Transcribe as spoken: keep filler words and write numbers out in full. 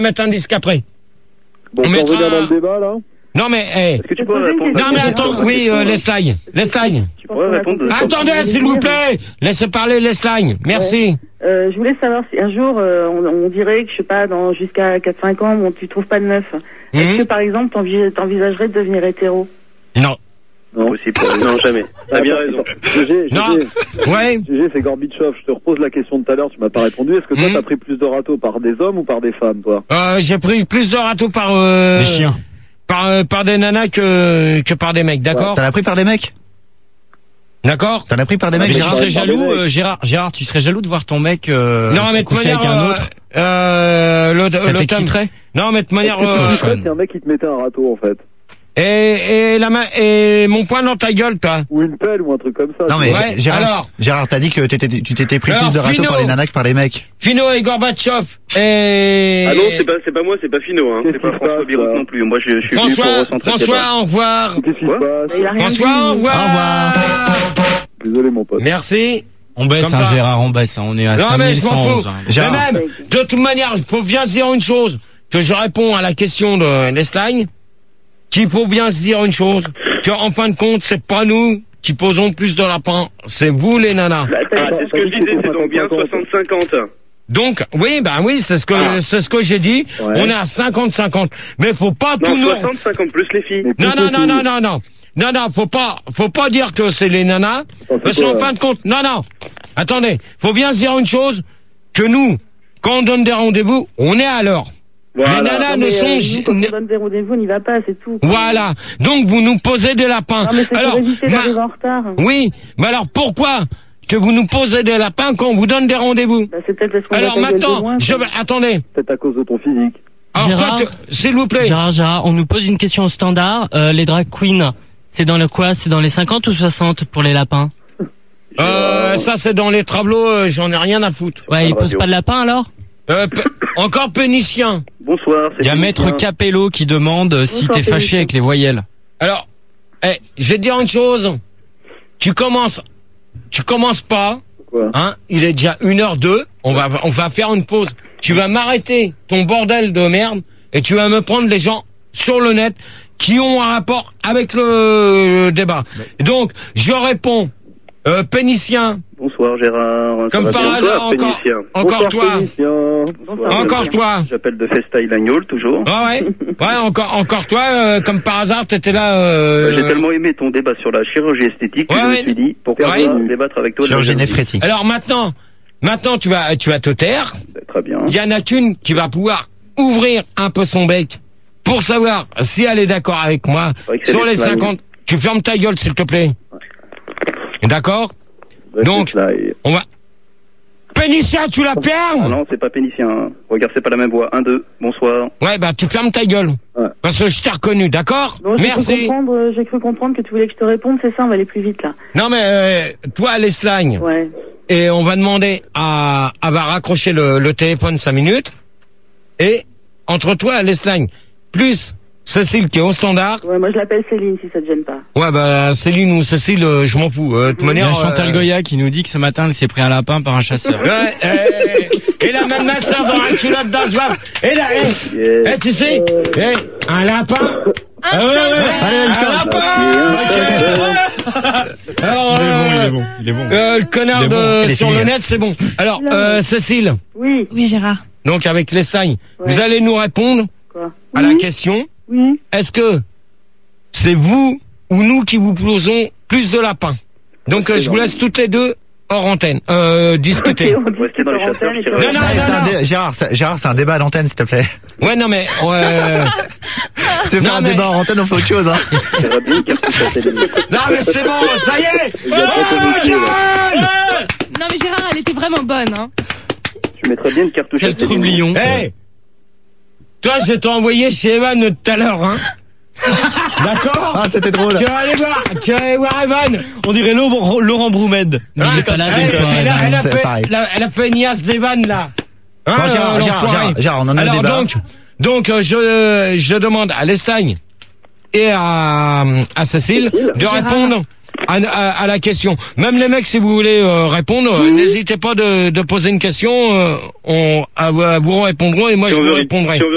mettre un disque après. Bon, on peut revenir dans le débat, là? Non, mais, eh. Est-ce que tu peux répondre? Non, mais attends, oui, euh, Leslie. Leslie. Tu pourrais répondre? Attendez, s'il vous plaît. Laissez parler Leslie. Merci. Ouais. Euh, je voulais savoir si un jour, euh, on, on dirait que, je sais pas, dans jusqu'à quatre cinq ans, bon, tu trouves pas de meuf. Mmh. Est-ce que, par exemple, t'envis- t'envisagerais de devenir hétéro? Non. Non, possible. Non, jamais. T'as bien raison. G G, Non. Ouais. G G, c'est Gorbatchev. Je te repose la question de tout à l'heure, tu m'as pas répondu. Est-ce que toi, Mmh. t'as pris plus de râteaux par des hommes ou par des femmes, toi? Euh, j'ai pris plus de râteaux par, euh, Les chiens. Par, euh, par des nanas que, que par des mecs, d'accord? T'en as pris par des mecs? D'accord? T'en as pris par des mecs, Mais tu Gérard? serais jaloux, euh, Gérard, Gérard, tu serais jaloux de voir ton mec euh, Non, mais de coucher manière, avec un euh, autre. Euh, le, Ça le t'exciterait? Non, mais de manière, Est-ce que tu euh, serais qu'il y a un mec qui te mettait un râteau, en fait? et, et la main, et mon poing dans ta gueule, toi. Ou une pelle ou un truc comme ça? Non, mais Ouais, Gérard, alors. Gérard, t'as dit que t'étais, tu t'étais pris Alors, plus de râteaux Fino. par les nanas que par les mecs. Fino et Gorbatchev et... Ah non, c'est pas, c'est pas moi, c'est pas Fino, hein. Qu'est-ce C'est pas qui se François passe, Biroc là non plus. Moi, je, je suis venu pour François, recentrer le François, débat. au revoir. Qu'est-ce qui Quoi se passe? Bah, il a rien François, dit. au revoir. Au revoir. Désolé, mon pote. Merci. On baisse, Comme hein, ça. Gérard, on baisse, hein, on est à Non, mais je m'en cinq mille cent onze. fous. Hein. Gérard. Mais même, de toute manière, il faut bien se dire une chose, que je réponds à la question de Leslie, qu'il faut bien se dire une chose, qu'en fin de compte, c'est pas nous qui posons plus de lapins, c'est vous les nanas. Ah, c'est ce que je disais, c'est donc bien soixante cinquante. Donc, oui, ben oui, c'est ce que, Ah. c'est ce que j'ai dit. Ouais. On est à cinquante cinquante. Mais faut pas tout Non, nous... soixante cinquante plus les filles. Mais Non, plutôt non, non, tout. non, non, non. Non, non, faut pas, faut pas dire que c'est les nanas. c'est Parce qu'en quoi, fin de compte, non, non. Attendez, faut bien se dire une chose, que nous, quand on donne des rendez-vous, on est à l'heure. Voilà. Les nanas Non, ne mais, sont... euh, j- nous, quand ne- on donne des rendez-vous, on n'y va pas, c'est tout. Voilà. Donc, vous nous posez des lapins. Non, mais c'est Alors, pour éviter ma- d'arriver en retard. oui, mais alors pourquoi que vous nous posez des lapins quand on vous donne des rendez-vous? Bah, c'est peut-être parce qu'on Alors va ta gueule de maintenant, loin, je quoi. vais... Attendez. Peut-être à cause de ton physique. Alors, Gérard toi, tu- s'il vous plaît. Gérard, Gérard, on nous pose une question au standard. Euh, les drag queens, c'est dans le quoi? C'est dans les cinquante ou soixante pour les lapins? Euh, ça c'est dans les tableaux, euh, j'en ai rien à foutre. Ouais, ils radio. posent pas de lapin alors? Euh, pe- encore pénicien. Bonsoir, c'est Il y a Maître Félicien. Capello qui demande euh, si Bonsoir, t'es fâché Félicien. avec les voyelles. Alors, eh, je vais te dire une chose. Tu commences, tu commences pas, Quoi? hein. Il est déjà une heure deux. On va, on va faire une pause. Tu vas m'arrêter ton bordel de merde et tu vas me prendre les gens sur le net qui ont un rapport avec le, le débat. Donc, je réponds, euh, pénicien. Bonsoir Gérard. Comme Ça va par bien, hasard, toi, encore, Pénicien. encore Bonsoir, toi. Félicien. Bonsoir, Encore Félicien. toi. J'appelle de Festa Ilagnol, toujours. Ah ouais, ouais, encore, encore toi, euh, comme par hasard, t'étais là. Euh, J'ai tellement aimé ton débat sur la chirurgie esthétique que Ouais, je me ouais. suis dit, pourquoi Ouais. pas débattre avec toi de la Chirurgie jalousie. néphrétique. Alors maintenant, maintenant tu vas, tu vas te taire. Très bien. Il y en a qu'une qui va pouvoir ouvrir un peu son bec pour savoir si elle est d'accord avec moi vrai que c'est sur des les slimes. cinquante. Tu fermes ta gueule, s'il te plaît. D'accord? Ouais, Donc- c'est là, et- On va. Pénicien, tu la Ah fermes? non, c'est pas pénicien. hein. Regarde, c'est pas la même voix. Un, deux. Bonsoir. Ouais, bah tu fermes ta gueule. Ouais. Parce que je t'ai reconnu, d'accord? Bon, j'ai cru Merci. comprendre, euh, j'ai cru comprendre que tu voulais que je te réponde, c'est ça, on va aller plus vite, là. Non mais euh, toi, les slangs. Ouais. Et on va demander à, à va raccrocher le, le téléphone cinq minutes. Et entre toi, les slangs, plus Cécile qui est au standard. Ouais, moi je l'appelle Céline si ça te gêne pas. Ouais, bah Céline ou Cécile, euh, je m'en fous. Euh, de toute Il y manière. a Chantal euh, Goya qui nous dit que ce matin elle s'est pris un lapin par un chasseur. Ouais, eh, et la même ma soeur dans la culotte d'Aswab. Et là, eh, Yeah. eh, tu sais, eh, un lapin. Un lapin. Ok. Alors, Il est bon, il euh, est bon, il est bon. euh, le connard Il est bon. de Il est sur fini, le hein. net, c'est bon. Alors, euh, Cécile, Oui. Oui, Gérard. donc avec les signes, Ouais. vous allez nous répondre Quoi? à la question. Oui. Est-ce que c'est vous ou nous qui vous posons plus de lapins? Donc euh, je vous laisse toutes les deux hors antenne euh, discuter. Ok, on Restez dans les discute chasseurs, en antenne et je puis dirais. Non, non, Allez, non, c'est un non. dé- Gérard, c'est- Gérard, c'est un débat à l'antenne, s'il te plaît. Ouais, non mais euh, Si tu veux faire Non, un mais- débat en antenne, on fait autre chose, hein. C'est bien une cartouche à Céline. non mais c'est bon, ça y est. Il y a pas Oh, de ma dossier, là. gueule. Non, mais Gérard, elle était vraiment bonne, hein. Tu mettrais bien une cartouche à Quel Céline. trublion. Hey, toi je t'ai envoyé chez Evan tout à l'heure, hein. D'accord. Ah, c'était drôle. Tu vas aller voir, tu vas aller voir Evan. On dirait Laurent, Laurent Broumed. Ah, est pas là, elle, des fois, elle a, elle a c'est fait, pareil. elle a, elle a fait une niasse d'Evan là. Hein, Bon, Gérard, euh, Gérard, l'enfoiré. Gérard, Gérard, on en a le Alors débat. donc, donc euh, je, je demande à l'Estagne et à, à Cécile de Gérard. répondre à, à, à la question. Même les mecs, si vous voulez euh, répondre, euh, n'hésitez pas de, de poser une question. Euh, on, à, à vous répondrons et moi Si je on vous veut- répondrai. si on veut